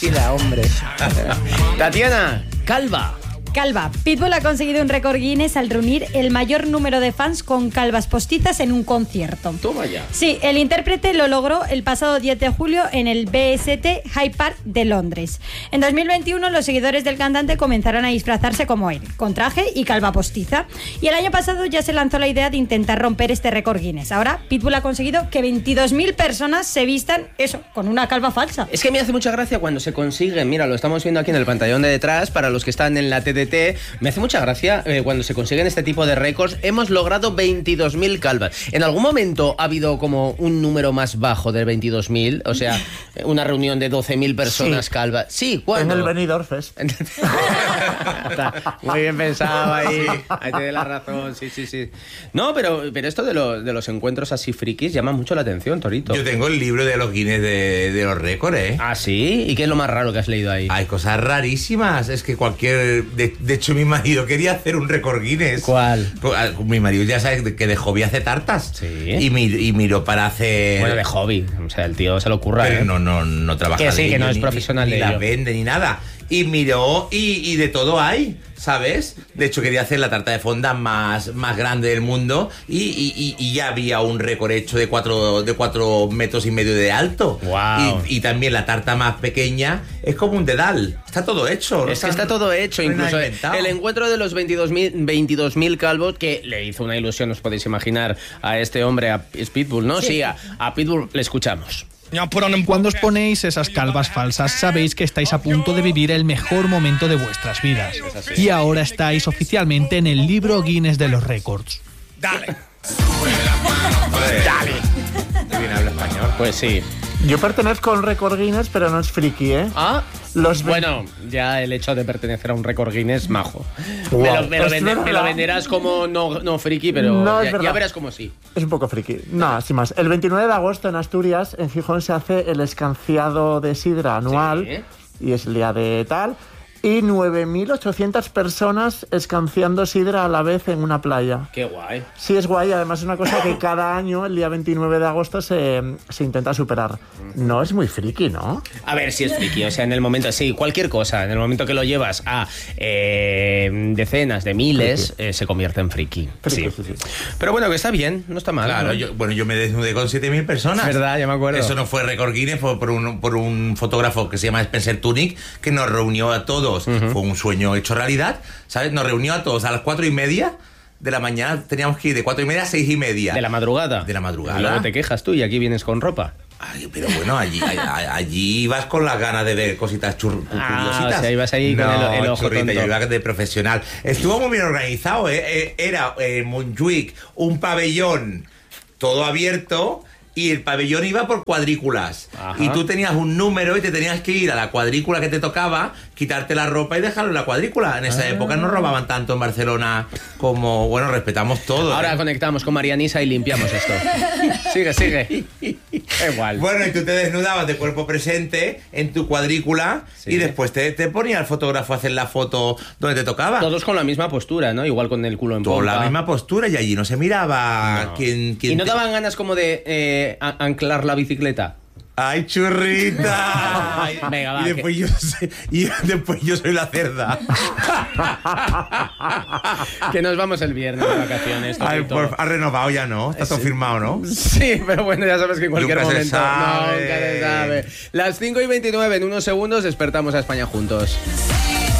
La hombre. Tatiana, calva. Calva. Pitbull ha conseguido un récord Guinness al reunir el mayor número de fans con calvas postizas en un concierto. Toma ya. Sí, el intérprete lo logró el pasado 10 de julio en el BST Hyde Park de Londres. En 2021 los seguidores del cantante comenzaron a disfrazarse como él, con traje y calva postiza. Y el año pasado ya se lanzó la idea de intentar romper este récord Guinness. Ahora Pitbull ha conseguido que 22.000 personas se vistan, eso, con una calva falsa. Es que me hace mucha gracia cuando se consiguen, mira, lo estamos viendo aquí en el pantallón de detrás, para los que están en la TDT, me hace mucha gracia cuando se consiguen este tipo de récords. Hemos logrado 22.000 calvas. ¿En algún momento ha habido como un número más bajo de 22.000? O sea, una reunión de 12.000 personas calvas. Sí, ¿cuándo? En el Benidorm Fest. Muy bien pensado ahí. Ahí tiene la razón, sí. No, pero esto de los encuentros así frikis llama mucho la atención, Torito. Yo tengo el libro de los Guinness de los récords, ¿eh? ¿Ah, sí? ¿Y qué es lo más raro que has leído ahí? Hay cosas rarísimas. Es que cualquier... De hecho, mi marido quería hacer un récord Guinness. ¿Cuál? Mi marido ya sabe que de hobby hace tartas. Sí. Y miró para hacer... Bueno, de hobby. O sea, el tío se lo ocurra. Pero no trabaja. Que sí, que no es ni profesional ni de la ello. vende ni nada. Y miró y de todo hay, ¿sabes? De hecho, quería hacer la tarta de fonda más grande del mundo y ya había un récord hecho de 4 metros y medio de alto. Wow. Y también la tarta más pequeña es como un dedal. Está todo hecho. Es que está todo hecho, incluso el encuentro de los 22.000 calvos, que le hizo una ilusión, os podéis imaginar, a este hombre, a Pitbull, ¿no? Sí, a Pitbull le escuchamos. Cuando os ponéis esas calvas falsas, sabéis que estáis a punto de vivir el mejor momento de vuestras vidas. Y ahora estáis oficialmente en el libro Guinness de los récords. Dale. Qué bien habla español. Pues sí. Yo pertenezco a un récord Guinness, pero no es friki, ¿eh? Ah, bueno, ya el hecho de pertenecer a un récord Guinness, majo. Wow. Me lo venderás como no friki, pero no, ya verás como sí. Es un poco friki. No, sin más. El 29 de agosto en Asturias, en Gijón, se hace el escanciado de sidra anual. Sí. Y es el día de tal. Y 9.800 personas escanciando sidra a la vez en una playa. Qué guay. Sí, es guay. Además es una cosa que cada año, el día 29 de agosto, se intenta superar. No es muy friki, ¿no? A ver, si es friki. O sea, en el momento, sí, cualquier cosa. En el momento que lo llevas a decenas de miles, se convierte en friki. Sí. Pero bueno, que está bien, no está mal. Claro, ¿no? yo me desnudé con 7.000 personas. Es verdad, ya me acuerdo. Eso no fue récord Guinness, fue por un fotógrafo que se llama Spencer Tunick, que nos reunió a todos. Fue un sueño hecho realidad, ¿sabes? Nos reunió a todos a las 4:30 de la mañana. Teníamos que ir de 4:30 a 6:30. ¿De la madrugada? De la madrugada. Y luego te quejas tú y aquí vienes con ropa. Ay, pero bueno, allí ibas con las ganas de ver cositas curiositas. O sea, ibas ahí con el ojo churrita, tonto. yo iba de profesional. Estuvo muy bien organizado, ¿eh? Era en Montjuic un pabellón todo abierto. Y el pabellón iba por cuadrículas. Ajá. Y tú tenías un número y te tenías que ir a la cuadrícula que te tocaba, quitarte la ropa y dejarlo en la cuadrícula. En esa época no robaban tanto en Barcelona como... Bueno, respetamos todo. Ahora conectamos con Marianisa y limpiamos esto. Sigue. Igual. Bueno, y tú te desnudabas de cuerpo presente en tu cuadrícula y después te ponía el fotógrafo a hacer la foto donde te tocaba. Todos con la misma postura, ¿no? Igual con el culo en pompa. Con la misma postura y allí no se miraba quién ¿Y no daban ganas como de anclar la bicicleta? ¡Ay, churrita! Ay, venga, va, y después yo soy la cerda. Que nos vamos el viernes de vacaciones. Ay, has renovado ya, ¿no? Está todo firmado, ¿no? Sí, pero bueno, ya sabes que en cualquier Nunca momento... se sabe. Nunca se sabe. Las 5:29, en unos segundos despertamos a España juntos.